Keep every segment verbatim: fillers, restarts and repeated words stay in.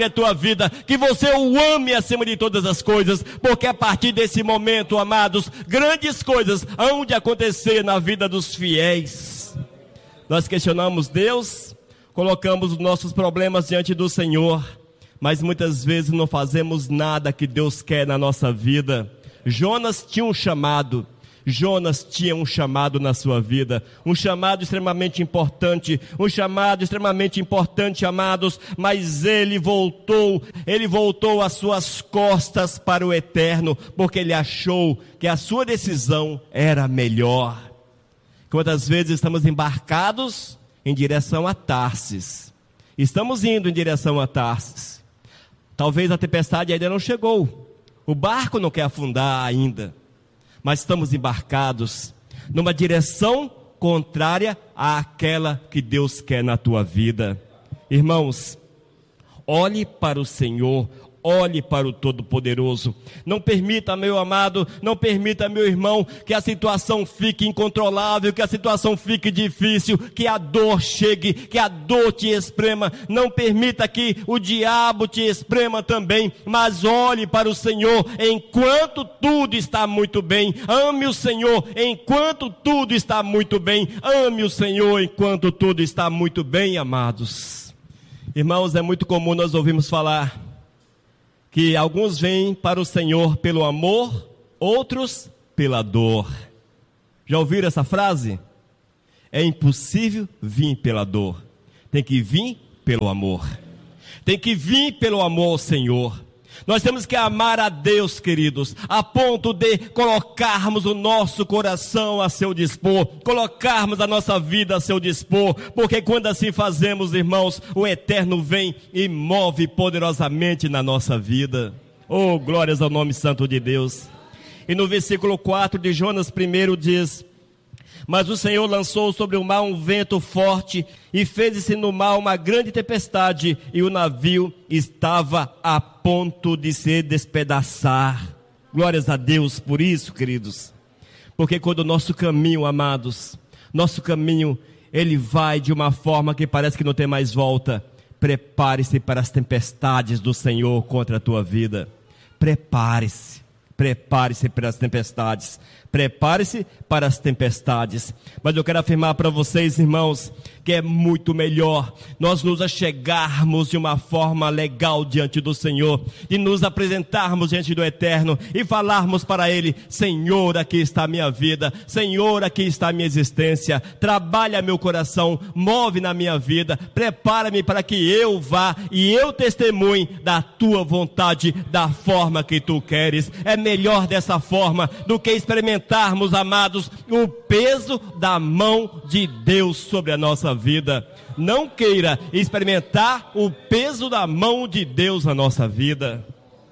a tua vida, que você o ame acima de todas as coisas, porque a partir desse momento, amados, grandes coisas hão de acontecer na vida dos fiéis. Nós questionamos Deus, colocamos os nossos problemas diante do Senhor, mas muitas vezes não fazemos nada que Deus quer na nossa vida. Jonas tinha um chamado, Jonas tinha um chamado na sua vida, um chamado extremamente importante, um chamado extremamente importante, amados, mas ele voltou, ele voltou as suas costas para o eterno, porque ele achou que a sua decisão era melhor. Quantas vezes estamos embarcados em direção a Tarsis, estamos indo em direção a Tarsis, talvez a tempestade ainda não chegou, o barco não quer afundar ainda, mas estamos embarcados numa direção contrária àquela que Deus quer na tua vida. Irmãos, olhe para o Senhor, olhe para o Todo-Poderoso. Não permita, meu amado, não permita, meu irmão, que a situação fique incontrolável, que a situação fique difícil, que a dor chegue, que a dor te esprema. Não permita que o diabo te esprema também, mas olhe para o Senhor enquanto tudo está muito bem. Ame o Senhor enquanto tudo está muito bem. Ame o Senhor enquanto tudo está muito bem, amados. Irmãos, é muito comum nós ouvirmos falar que alguns vêm para o Senhor pelo amor, outros pela dor. Já ouviram essa frase? É impossível vir pela dor. Tem que vir pelo amor. Tem que vir pelo amor ao Senhor. Nós temos que amar a Deus, queridos, a ponto de colocarmos o nosso coração a seu dispor, colocarmos a nossa vida a seu dispor, porque quando assim fazemos, irmãos, o Eterno vem e move poderosamente na nossa vida. Oh, glórias ao nome santo de Deus. E no versículo quatro de Jonas primeiro diz: mas o Senhor lançou sobre o mar um vento forte e fez-se no mar uma grande tempestade, e o navio estava a ponto de se despedaçar. Glórias a Deus por isso, queridos. Porque quando o nosso caminho, amados, nosso caminho, ele vai de uma forma que parece que não tem mais volta. Prepare-se para as tempestades do Senhor contra a tua vida. Prepare-se. Prepare-se para as tempestades. Prepare-se para as tempestades. Mas eu quero afirmar para vocês, irmãos, que é muito melhor nós nos achegarmos de uma forma legal diante do Senhor, e nos apresentarmos diante do Eterno e falarmos para Ele: Senhor, aqui está a minha vida, Senhor, aqui está a minha existência, trabalha meu coração, move na minha vida, prepara-me para que eu vá e eu testemunhe da tua vontade, da forma que tu queres. É melhor dessa forma do que experimentarmos, amados, o peso da mão de Deus sobre a nossa vida. Não queira experimentar o peso da mão de Deus na nossa vida.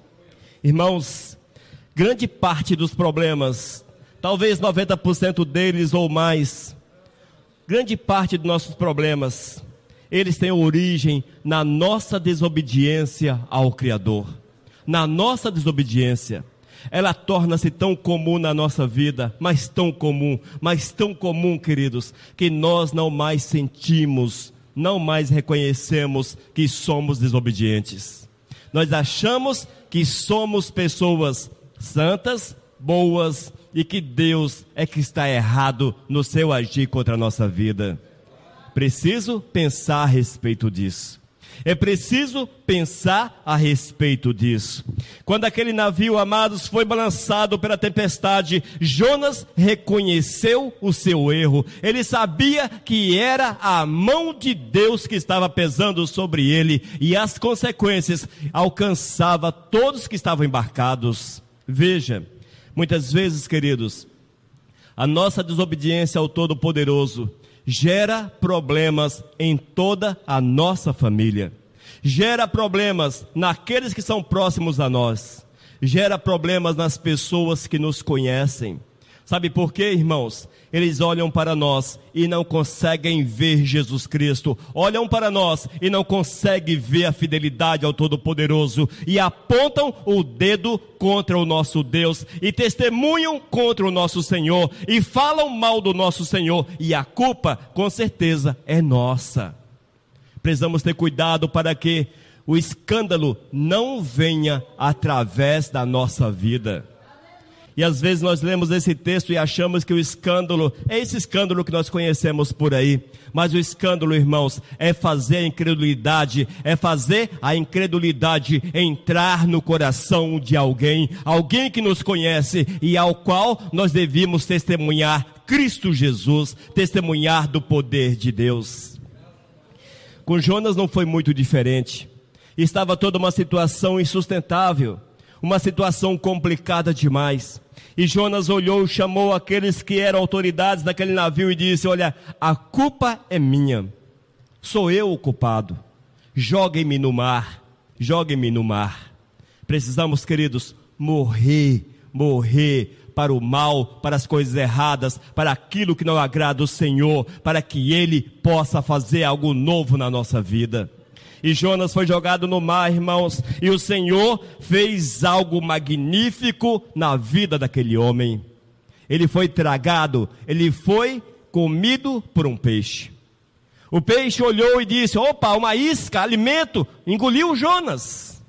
Irmãos, grande parte dos problemas, talvez noventa por cento deles ou mais, grande parte dos nossos problemas, eles têm origem na nossa desobediência ao Criador. Na nossa desobediência. Ela torna-se tão comum na nossa vida, mas tão comum, mas tão comum, queridos, que nós não mais sentimos, não mais reconhecemos que somos desobedientes. Nós achamos que somos pessoas santas, boas, e que Deus é que está errado no seu agir contra a nossa vida. Preciso pensar a respeito disso. É preciso pensar a respeito disso. Quando aquele navio, amados, foi balançado pela tempestade, Jonas reconheceu o seu erro. Ele sabia que era a mão de Deus que estava pesando sobre ele, e as consequências alcançavam todos que estavam embarcados. Veja, muitas vezes, queridos, a nossa desobediência ao Todo-Poderoso gera problemas em toda a nossa família, gera problemas naqueles que são próximos a nós, gera problemas nas pessoas que nos conhecem. Sabe por quê, irmãos? Eles olham para nós e não conseguem ver Jesus Cristo, olham para nós e não conseguem ver a fidelidade ao Todo-Poderoso, e apontam o dedo contra o nosso Deus, e testemunham contra o nosso Senhor, e falam mal do nosso Senhor, e a culpa, com certeza, é nossa. Precisamos ter cuidado para que o escândalo não venha através da nossa vida. E às vezes nós lemos esse texto e achamos que o escândalo é esse escândalo que nós conhecemos por aí. Mas o escândalo, irmãos, é fazer a incredulidade, é fazer a incredulidade entrar no coração de alguém, alguém que nos conhece e ao qual nós devemos testemunhar Cristo Jesus, testemunhar do poder de Deus. Com Jonas não foi muito diferente. Estava toda uma situação insustentável, uma situação complicada demais. E Jonas olhou, chamou aqueles que eram autoridades daquele navio e disse: olha, a culpa é minha, sou eu o culpado, joguem-me no mar, joguem-me no mar. Precisamos, queridos, morrer, morrer para o mal, para as coisas erradas, para aquilo que não agrada o Senhor, para que Ele possa fazer algo novo na nossa vida. E Jonas foi jogado no mar, irmãos, e o Senhor fez algo magnífico na vida daquele homem. Ele foi tragado, ele foi comido por um peixe. O peixe olhou e disse: opa, uma isca, alimento, engoliu Jonas.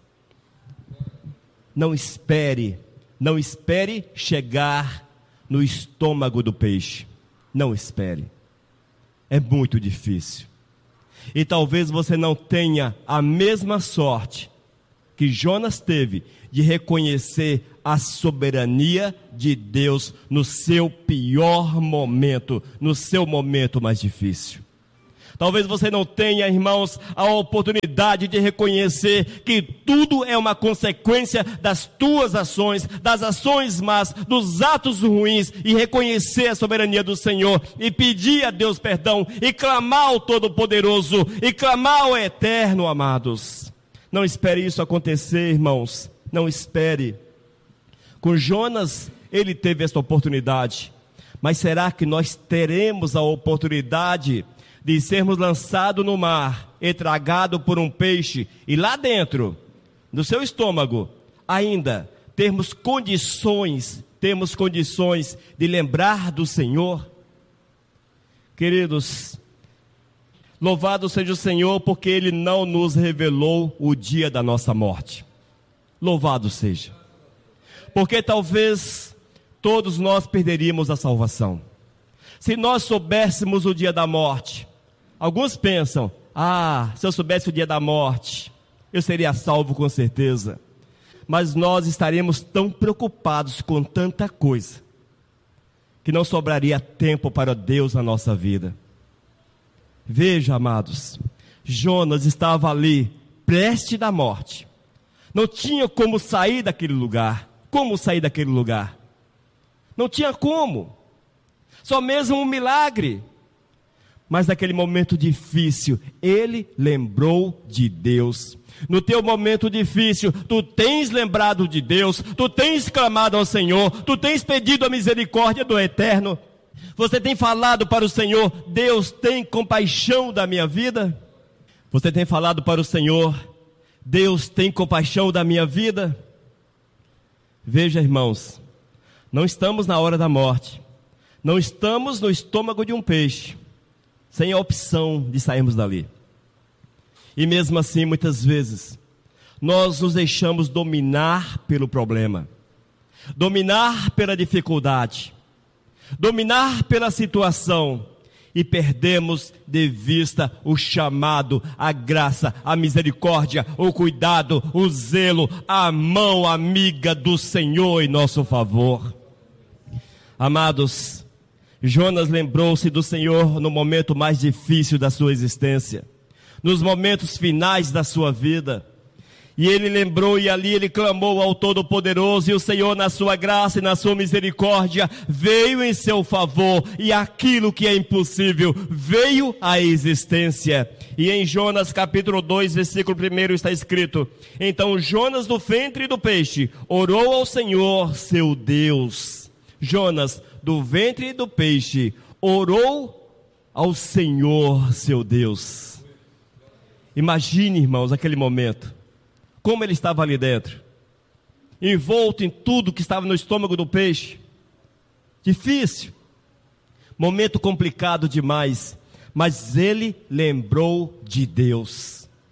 Não espere, não espere chegar no estômago do peixe. Não espere. É muito difícil. E talvez você não tenha a mesma sorte que Jonas teve de reconhecer a soberania de Deus no seu pior momento, no seu momento mais difícil. Talvez você não tenha, irmãos, a oportunidade de reconhecer que tudo é uma consequência das tuas ações, das ações más, dos atos ruins, e reconhecer a soberania do Senhor, e pedir a Deus perdão, e clamar ao Todo-Poderoso, e clamar ao Eterno, amados. Não espere isso acontecer, irmãos, não espere. Com Jonas, ele teve esta oportunidade, mas será que nós teremos a oportunidade de sermos lançados no mar e tragados por um peixe, e lá dentro, no seu estômago, ainda termos condições, temos condições de lembrar do Senhor? Queridos, louvado seja o Senhor, porque Ele não nos revelou o dia da nossa morte. Louvado seja. Porque talvez todos nós perderíamos a salvação se nós soubéssemos o dia da morte. Alguns pensam: ah, se eu soubesse o dia da morte, eu seria salvo com certeza. Mas nós estaremos tão preocupados com tanta coisa, que não sobraria tempo para Deus na nossa vida. Veja, amados, Jonas estava ali, prestes à morte. Não tinha como sair daquele lugar. Como sair daquele lugar? Não tinha como. Só mesmo um milagre. Mas naquele momento difícil, ele lembrou de Deus. No teu momento difícil, tu tens lembrado de Deus, tu tens clamado ao Senhor, tu tens pedido a misericórdia do Eterno. Você tem falado para o Senhor: Deus, tem compaixão da minha vida? Você tem falado para o Senhor: Deus, tem compaixão da minha vida? Veja, irmãos, não estamos na hora da morte, não estamos no estômago de um peixe, sem a opção de sairmos dali. E mesmo assim, muitas vezes, nós nos deixamos dominar pelo problema, dominar pela dificuldade, dominar pela situação, e perdemos de vista o chamado, a graça, a misericórdia, o cuidado, o zelo, a mão amiga do Senhor em nosso favor. Amados, Jonas lembrou-se do Senhor no momento mais difícil da sua existência, nos momentos finais da sua vida. E ele lembrou, e ali ele clamou ao Todo-Poderoso, e o Senhor, na sua graça e na sua misericórdia, veio em seu favor, e aquilo que é impossível veio à existência. E em Jonas capítulo dois, versículo um, está escrito: então Jonas, do ventre do peixe, orou ao Senhor seu Deus. Jonas, do ventre do peixe, orou ao Senhor seu Deus. Imagine, irmãos, aquele momento, como ele estava ali dentro, envolto em tudo que estava no estômago do peixe. Difícil, momento complicado demais, mas ele lembrou de Deus,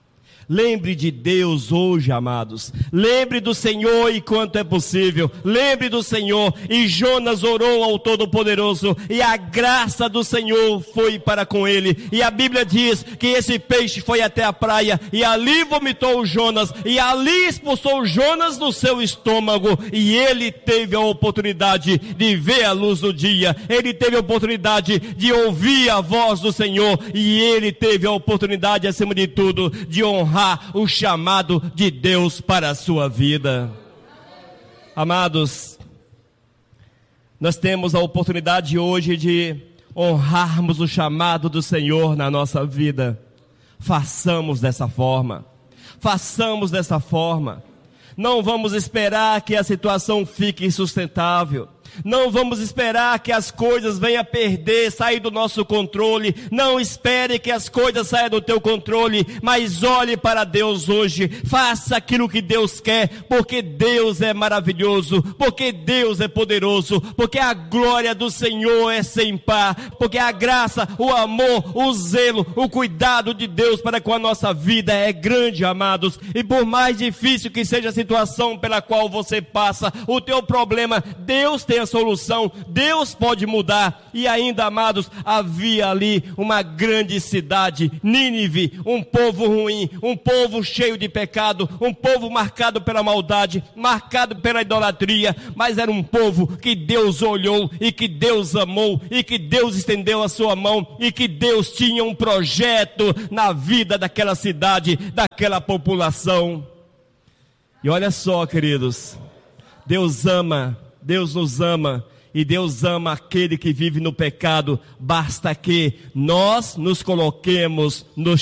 Lembre de Deus hoje, amados. Lembre do Senhor enquanto é possível. Lembre do Senhor. E Jonas orou ao Todo-Poderoso, e a graça do Senhor foi para com ele. E a Bíblia diz que esse peixe foi até a praia, e ali vomitou o Jonas, e ali expulsou Jonas do seu estômago, e ele teve a oportunidade de ver a luz do dia. Ele teve a oportunidade de ouvir a voz do Senhor, e ele teve a oportunidade, acima de tudo, de honrar o chamado de Deus para a sua vida. Amados, nós temos a oportunidade hoje de honrarmos o chamado do Senhor na nossa vida. Façamos dessa forma. Façamos dessa forma. Não vamos esperar que a situação fique insustentável. Não vamos esperar que as coisas venham a perder, sair do nosso controle. Não espere que as coisas saiam do teu controle, mas olhe para Deus hoje. Faça aquilo que Deus quer, porque Deus é maravilhoso, porque Deus é poderoso, porque a glória do Senhor é sem par, porque a graça, o amor, o zelo, o cuidado de Deus para com a nossa vida é grande, amados. E por mais difícil que seja a situação pela qual você passa, o teu problema, Deus tem a solução, Deus pode mudar. E ainda, amados, havia ali uma grande cidade, Nínive, um povo ruim, um povo cheio de pecado, um povo marcado pela maldade, marcado pela idolatria, mas era um povo que Deus olhou e que Deus amou e que Deus estendeu a sua mão e que Deus tinha um projeto na vida daquela cidade, daquela população. E olha só, queridos, Deus ama, Deus nos ama, e Deus ama aquele que vive no pecado. Basta que nós nos coloquemos no